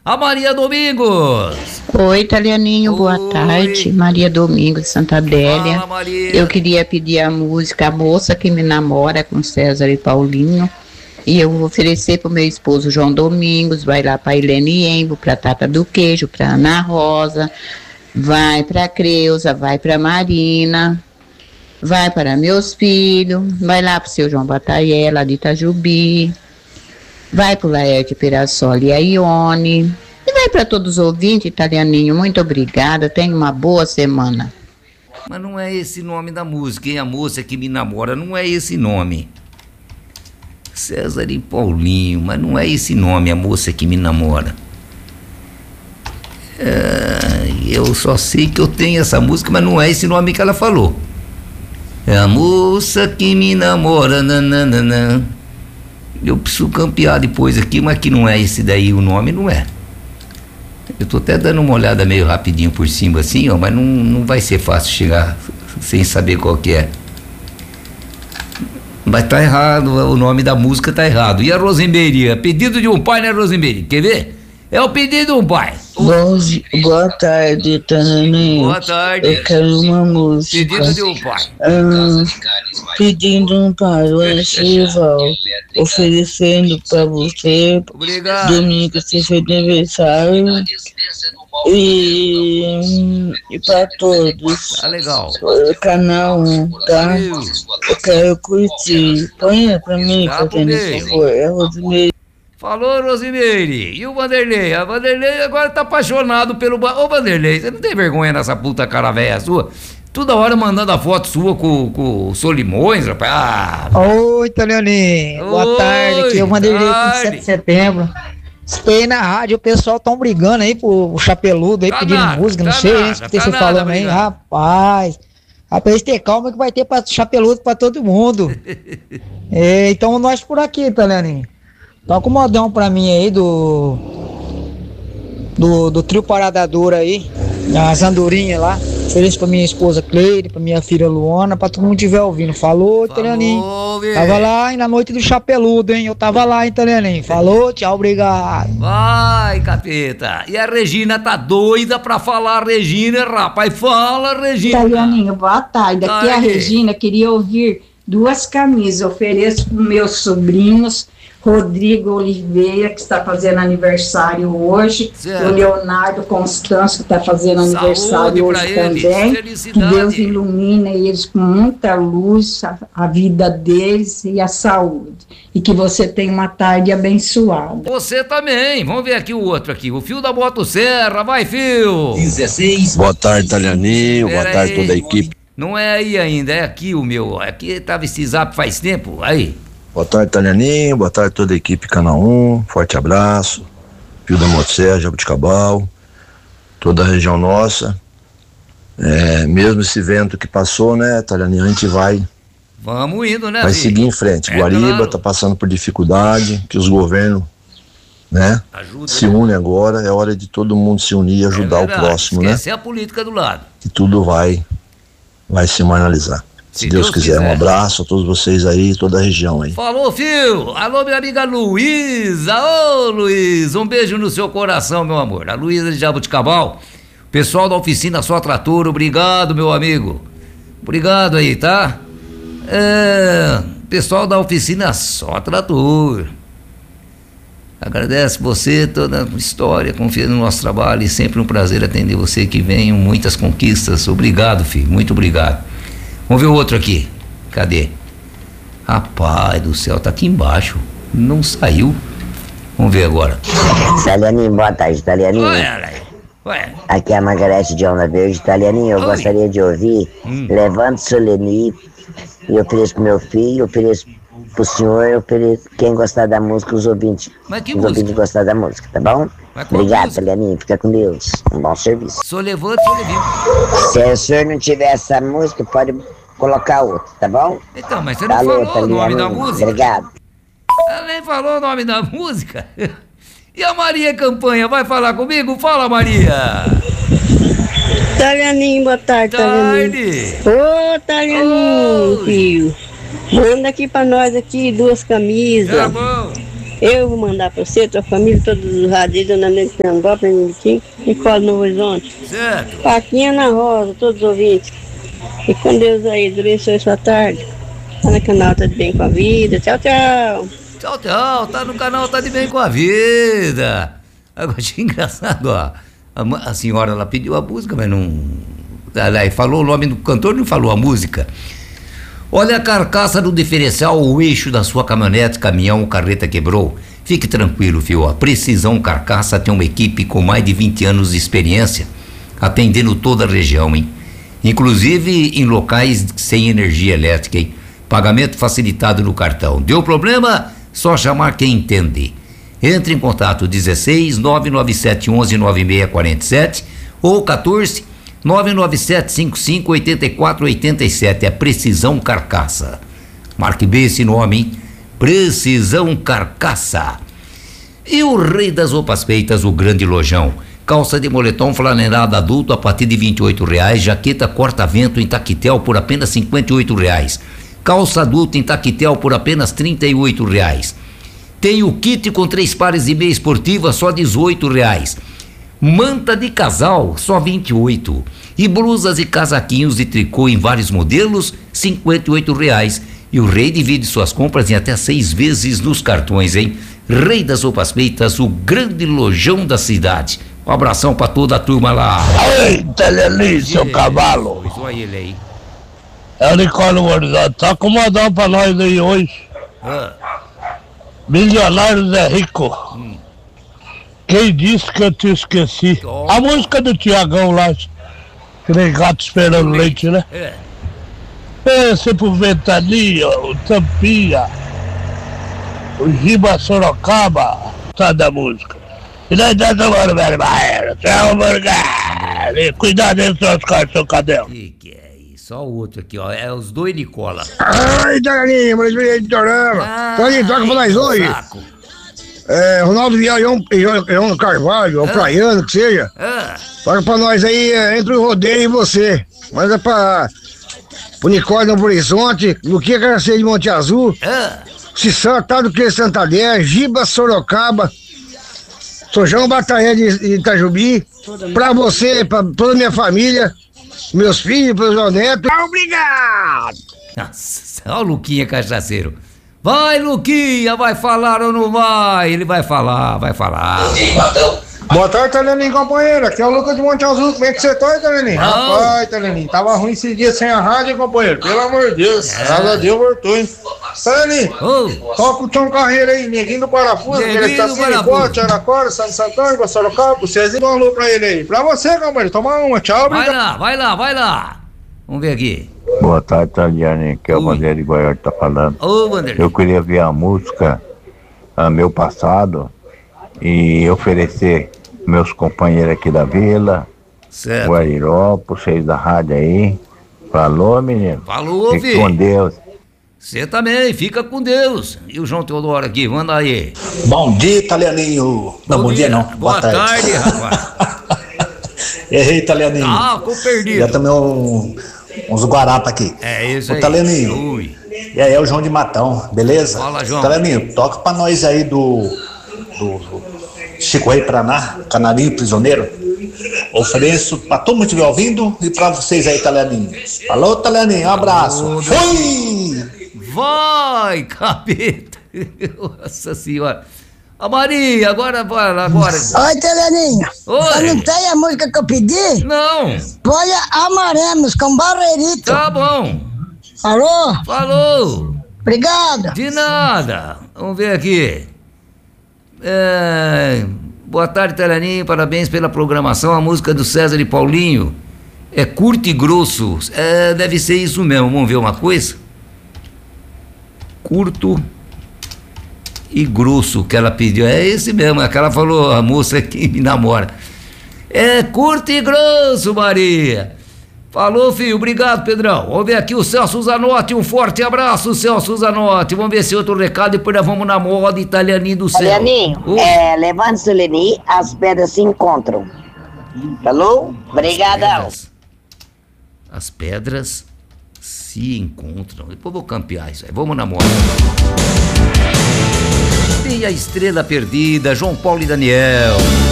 A Maria Domingos. Oi, Italianinho, boa tarde. Maria Domingos de Santa Adélia. Fala, Maria. Eu queria pedir a música A Moça que Me Namora, com César e Paulinho. E eu vou oferecer pro meu esposo João Domingos, vai lá pra Helene Embo, pra Tata do Queijo, pra Ana Rosa, vai pra Creuza, vai pra Marina, vai para meus filhos, vai lá pro seu João Bataiela, de Itajubi, vai pro Laerte Pirassoli e a Ione, e vai para todos os ouvintes, Italianinho, muito obrigada, tenha uma boa semana. Mas não é esse nome da música, hein? A Moça que Me Namora, não é esse nome. César e Paulinho, mas não é esse nome, A Moça que Me Namora. Eu só sei que eu tenho essa música, mas não é esse nome que ela falou. É A Moça que Me Namora, nananana. Eu preciso campear depois aqui, mas que não é esse daí, o nome não é. Eu tô até dando uma olhada meio rapidinho por cima assim, ó, mas não vai ser fácil chegar sem saber qual que é. Mas tá errado, o nome da música tá errado. E a Rosemary? Pedido de um pai, né, Rosemary? Quer ver? É o pedido de um pai. Boa tarde, Tananinho. Boa tarde. Eu quero uma música. Pedido de um pai. Pedindo um pai, o Archival, oferecendo pra você. Obrigado. Domingo, você fez aniversário. E pra todos. Tá legal. Canal 1, tá? Valeu. Eu quero curtir. Põe pra mim, Tá, fazendo bem. favor. É Rosemary. Falou, Rosemary. E o Vanderlei? A Vanderlei agora tá apaixonado pelo... Ô, Vanderlei, você não tem vergonha nessa puta cara velha sua? Toda hora mandando a foto sua com o Solimões, rapaz. Oi, Italianinho. Boa tarde. Aqui é o Vanderlei, 27 de setembro. Escutei na rádio, o pessoal tão brigando aí pro Chapeludo aí, Tá pedindo nada, música, não tá sei, nada, hein, escutei tá você nada falando aí, brigando. rapaz. Rapaz, ter calma que vai ter Chapeludo pra todo mundo. Então nós por aqui, Italianinho. Toca um modão pra mim aí do trio Parada Dura aí, as andorinhas lá. Feliz pra minha esposa Cleide, pra minha filha Luana, pra todo mundo que estiver ouvindo. Falou, Italianinho. velho. Tava lá na noite do Chapeludo, hein? Eu tava lá, Italianinho. Falou, tchau, obrigado. Vai, capeta. E a Regina tá doida pra falar, Regina, rapaz. Fala, Regina. Italianinho, boa tarde. Aqui é a Tarde. Regina, queria ouvir 2 camisas. Ofereço para meus sobrinhos, Rodrigo Oliveira, que está fazendo aniversário hoje, Certo. o Leonardo Constâncio, que está fazendo Saúde aniversário pra hoje eles, também. felicidade. Que Deus ilumine eles com muita luz, a vida deles e a saúde. E que você tenha uma tarde abençoada. Você também. Vamos ver aqui o outro aqui. O Fio da Motosserra. Vai, Fio. 16. Boa tarde, Italianinho. Boa Pera tarde, aí. toda a equipe. Não é aí ainda, é aqui o meu. Aqui tava esse zap faz tempo. Aí. Boa tarde, Italianinho. Boa tarde, toda a equipe Canal 1. Forte abraço. Fio da Motosserra, Jabuticabal. Toda a região nossa. Mesmo esse vento que passou, né, Italianinho, a gente vai Vamos indo, né, vai filho? seguir em frente. É, Guariba claro. tá passando por dificuldade, que os governos, né, Ajuda, se né? unem agora. É hora de todo mundo se unir e ajudar o verdade. próximo, né? Esquece a política do lado. Que tudo vai se normalizar. Se Deus quiser. Um abraço a todos vocês aí, toda a região aí. Falou, Fio. Alô, minha amiga Luísa. Ô, Luísa, um beijo no seu coração, meu amor. A Luísa de Jabuticabal. Pessoal da oficina Só Trator, obrigado, meu amigo. Obrigado aí, tá? Pessoal da oficina Só Trator. Agradece você, toda a história, confia no nosso trabalho e sempre um prazer atender você, que venham muitas conquistas. Obrigado, filho, muito obrigado. Vamos ver o outro aqui. Cadê? Rapaz do céu, tá aqui embaixo. Não saiu. Vamos ver agora. Italianinho, boa tarde, Italianinho. Ué. Aqui é a Margarete de Alma Verde. Italianinho, eu gostaria de ouvir Levante Soleni. E eu ofereço pro meu filho, eu ofereço pro senhor, eu ofereço quem gostar da música, os ouvintes. Mas que os música? ouvintes gostar da música, tá bom? Mas qual Obrigado, música? Italianinho, fica com Deus. Um bom serviço. Sou levante, sou levante. Se o senhor não tiver essa música, pode colocar outra, tá bom? Então, mas você não Valeu, falou o nome da Italianinho. música. Obrigado. Ela nem falou o nome da música. E a Maria Campanha vai falar comigo? Fala, Maria. Italianinho, boa tarde, Italianinho. Ô, Italianinho, filho. Manda aqui pra nós aqui 2 camisas. Tá bom. Eu vou mandar pra você, tua família, todos os radios, Dona Neide Piandópolis, Nimitim, Nicole Novo Horizonte. Certo. Paquinha na Rosa, todos os ouvintes. E com Deus aí, durante a sua tarde. Tá no canal Tá de Bem com a Vida. Tchau, tchau. Tchau, tchau. Tá no canal Tá de Bem com a Vida. Agora, achei engraçado, ó. A senhora, ela pediu a música, mas não... Ela falou o nome do cantor, não falou a música. Olha a carcaça do diferencial, o eixo da sua caminhonete, caminhão, carreta quebrou. Fique tranquilo, filho. A Precisão Carcaça tem uma equipe com mais de 20 anos de experiência, atendendo toda a região, hein? Inclusive em locais sem energia elétrica, hein? Pagamento facilitado no cartão. Deu problema? Só chamar quem entende. Entre em contato 16 997 11 9647 ou 14 997 55 84 87. É Precisão Carcaça. Marque bem esse nome, hein? Precisão Carcaça. E o rei das roupas feitas, o grande lojão. Calça de moletom flanelada adulto a partir de R$28. Jaqueta corta-vento em taquetel por apenas R$58. Calça adulta em taquetel por apenas R$38. Tem o kit com 3 pares de meia esportiva só R$18. Manta de casal só R$28. E blusas e casaquinhos de tricô em vários modelos R$58. E o rei divide suas compras em até 6 vezes nos cartões, hein? Rei das roupas feitas, o grande lojão da cidade. Um abração pra toda a turma lá. Eita, Leli, seu cavalo. Olha ele aí. É o Nicole Horizonte. Tá acomodando pra nós aí hoje. Milionários é rico. Quem disse que eu te esqueci? A música do Tiagão lá. Aquele gato esperando leite, né? Pense pro Ventania, o Tampinha, o Giba Sorocaba, tá da música. E nós tá tomando velho barreiro, tchau, burger. Cuidado aí, seu cadelo. Que é isso? Só o outro aqui, ó. É os dois Nicola. Ai, Dananinho, mas veio de Torama. Toninho, toca pra nós hoje. Ronaldo Vial e João Carvalho, ou Praiano, que seja. Toca pra nós aí, entre o rodeio e você. Mas é pra... O Nicole Novo Horizonte, Luquinha Caraceira de Monte Azul, Cissão, tá do que Santander, Giba Sorocaba, Sojão Batalha de Itajubi, pra você, pra toda a minha família, meus filhos, pros meus netos. Obrigado! Nossa, olha o Luquinha Cachaceiro. Vai, Luquinha, vai falar ou não vai? Ele vai falar, vai falar. Boa tarde, Teleninho, companheiro. Aqui é o Lucas de Monte Azul. Como é que você tá, Teleninho? Rapaz, Teleninho, tava ruim esse dia sem a rádio, companheiro. Pelo amor de Deus. Graças a Deus voltou, hein? Teleninho, toca o Tom Carreira aí, Neguinho do Parafuso, que ele tá sem corte, Aracora, Santo Santana, Sorocaba, vocês dão um alô pra ele aí. Pra você, companheiro, toma uma, tchau, obrigado. Vai lá. Vamos ver aqui. Boa tarde, Taliane, que é o Bandeira de Goiás que tá falando. Eu queria ver a música Meu Passado e oferecer meus companheiros aqui da vila, Guairó, vocês da rádio aí. Falou, menino? Falou, fique com Deus. Você também, fica com Deus. E o João Teodoro aqui, manda aí. Bom dia, Italianinho. Não, bom dia não. Boa tarde, rapaz. Errei, Italianinho. Ficou perdido. Já tomei uns guarapa aqui. É isso aí. Italianinho. E aí é o João de Matão, beleza? Fala, João. Italianinho, toca pra nós aí do Chico Rei Praná, Canarinho Prisioneiro. Ofereço pra todo mundo que estiver ouvindo e pra vocês aí, Italianinho. Falou, Italianinho, um abraço. Fui! Vai, capeta. Nossa senhora. A Maria, agora. Oi, Teleninho. Oi. Não tem a música que eu pedi? Não. Põe Amaremos com Barreirito. Tá bom. Falou. Obrigado. De nada. Vamos ver aqui. Boa tarde, Teleninho. Parabéns pela programação. A música do César e Paulinho é curto e grosso. Deve ser isso mesmo. Vamos ver uma coisa? Curto e grosso que ela pediu. É esse mesmo. É que ela falou, a moça que me namora. É curto e grosso, Maria. Falou, filho. Obrigado, Pedrão. Vamos ver aqui o Celso Zanotti. Um forte abraço, Celso Zanotti. Vamos ver se outro recado. Depois nós vamos na moda Italianinho do céu. Italianinho, levando Soleni, as pedras se encontram. Falou? Obrigadão. As pedras se encontram. Depois vou campear isso aí. Vamos na moda. Minha Estrela Perdida, João Paulo e Daniel.